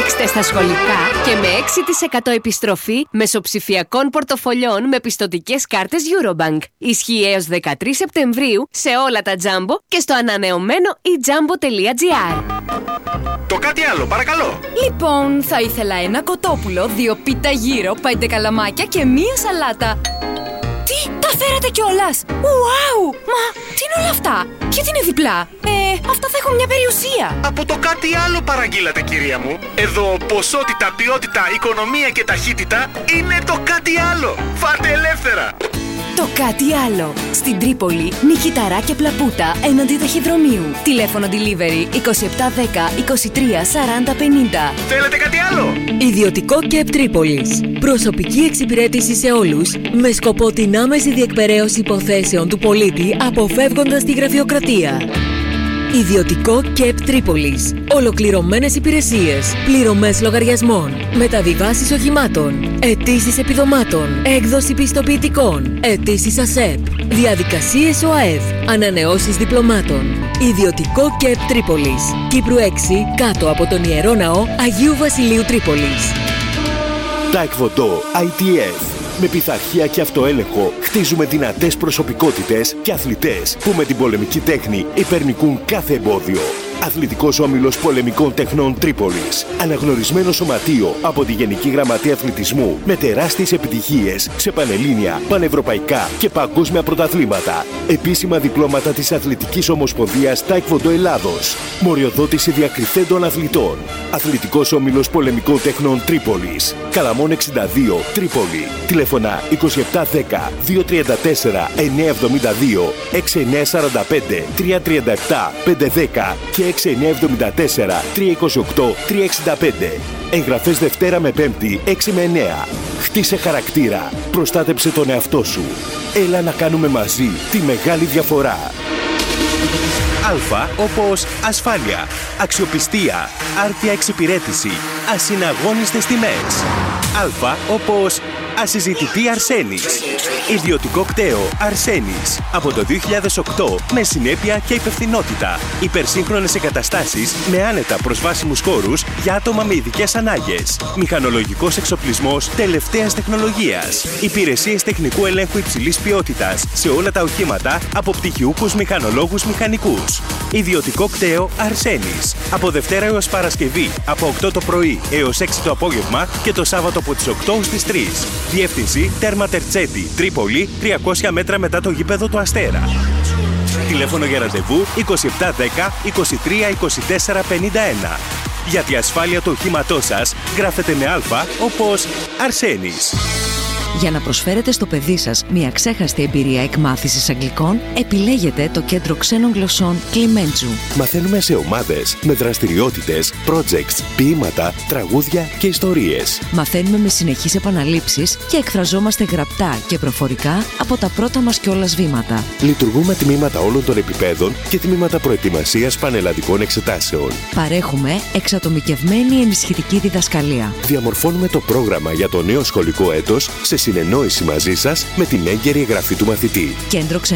Παίξτε στα σχολικά και με 6% επιστροφή μεσοψηφιακών πορτοφολιών με πιστωτικές κάρτες Eurobank. Ισχύει έως 13 Σεπτεμβρίου σε όλα τα Jumbo και στο ανανεωμένο eJumbo.gr. Το κάτι άλλο, παρακαλώ. Λοιπόν, θα ήθελα ένα κοτόπουλο, 2 πίτα γύρο, 5 καλαμάκια και 1 σαλάτα. Τι, τα φέρατε κιόλας! Ουάου! Μα, τι είναι όλα αυτά? Γιατί είναι διπλά? Αυτά θα έχουν μια περιουσία. Από το κάτι άλλο παραγγείλατε, κυρία μου. Εδώ ποσότητα, ποιότητα, οικονομία και ταχύτητα είναι το κάτι άλλο. Φάτε ελεύθερα. Το κάτι άλλο. Στην Τρίπολη, Νικηταρά και Πλαπούτα, έναντι ταχυδρομείου. Τηλέφωνο delivery 2710 23 40 50. Θέλετε κάτι άλλο? Ιδιωτικό ΚΕΠ Τρίπολης. Προσωπική εξυπηρέτηση σε όλους, με σκοπό την άμεση διεκπεραίωση υποθέσεων του πολίτη, αποφεύγοντας τη γραφειοκρατία. Ιδιωτικό ΚΕΠ Τρίπολης. Ολοκληρωμένες υπηρεσίες, πληρωμές λογαριασμών, μεταβιβάσεις οχημάτων, αιτήσεις επιδομάτων, έκδοση πιστοποιητικών, αιτήσεις ΑΣΕΠ, διαδικασίες ΟΑΕΔ, ανανεώσεις διπλωμάτων. Ιδιωτικό ΚΕΠ Τρίπολης. Κύπρου 6, κάτω από τον Ιερό Ναό Αγίου Βασιλείου Τρίπολης. Taekwondo ITF. Με πειθαρχία και αυτοέλεγχο χτίζουμε δυνατές προσωπικότητες και αθλητές που με την πολεμική τέχνη υπερνικούν κάθε εμπόδιο. Αθλητικός Όμιλος Πολεμικών Τεχνών Τρίπολης. Αναγνωρισμένο σωματείο από τη Γενική Γραμματεία Αθλητισμού με τεράστιες επιτυχίες σε πανελλήνια, πανευρωπαϊκά και παγκόσμια πρωταθλήματα. Επίσημα διπλώματα της Αθλητικής Ομοσπονδίας Taekwondo Ελλάδος. Μοριοδότηση διακριθέντων αθλητών. Αθλητικός Όμιλος Πολεμικών Τεχνών Τρίπολης. Καλαμών 62, Τρίπολη. Τηλεφωνά 2710 234 972 6945 337 510 και 6974 328 365. Εγγραφές Δευτέρα με Πέμπτη 6 με 9. Χτίσε χαρακτήρα. Προστάτεψε τον εαυτό σου. Έλα να κάνουμε μαζί τη μεγάλη διαφορά. Α όπως ασφάλεια, αξιοπιστία, άρτια εξυπηρέτηση, ασυναγώνιστες τιμές. Α όπως ασυζητητή Αρσένης. Ιδιωτικό κτέο Αρσένης. Από το 2008 με συνέπεια και υπευθυνότητα. Υπερσύγχρονες εγκαταστάσεις με άνετα προσβάσιμους χώρους για άτομα με ειδικές ανάγκες. Μηχανολογικός εξοπλισμός τελευταίας τεχνολογίας. Υπηρεσίες τεχνικού ελέγχου υψηλής ποιότητας σε όλα τα οχήματα από πτυχιούχους μηχανολόγους μηχανικούς. Ιδιωτικό κτέο Αρσένης. Από Δευτέρα έως Παρασκευή από 8 το πρωί έως 6 το απόγευμα και το Σάββατο από τις 8 στις 3. Διεύθυνση Τέρμα Τερτσέτη, Τρίπολη, 300 μέτρα μετά το γήπεδο του Αστέρα. Τηλέφωνο για ραντεβού 2710 23 24 51. Για τη ασφάλεια του οχήματός σας, γράφετε με Α όπως Αρσένης. Για να προσφέρετε στο παιδί σας μια ξέχαστη εμπειρία εκμάθησης αγγλικών, επιλέγετε το Κέντρο Ξένων Γλωσσών Κλιμέντζου. Μαθαίνουμε σε ομάδες, με δραστηριότητες, projects, ποίηματα, τραγούδια και ιστορίες. Μαθαίνουμε με συνεχείς επαναλήψεις και εκφραζόμαστε γραπτά και προφορικά από τα πρώτα μας κιόλας βήματα. Λειτουργούμε τμήματα όλων των επιπέδων και τμήματα προετοιμασίας πανελλαδικών εξετάσεων. Παρέχουμε εξατομικευμένη ενισχυτική διδασκαλία. Διαμορφώνουμε το πρόγραμμα για το νέο σχολικό έτος σε συνεννόηση μαζί σας με την έγκαιρη εγγραφή του μαθητή. Κέντρο